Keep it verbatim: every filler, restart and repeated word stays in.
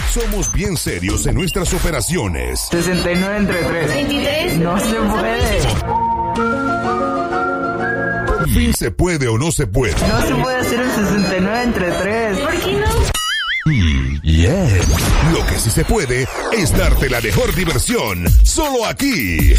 Somos bien serios en nuestras operaciones. sesenta y nueve entre tres. veintitrés. No se puede. Por fin se puede o no se puede. No se puede hacer el sesenta y nueve entre tres. ¿Por qué no? Mm, yes. Lo que sí se puede es darte la mejor diversión. Solo aquí.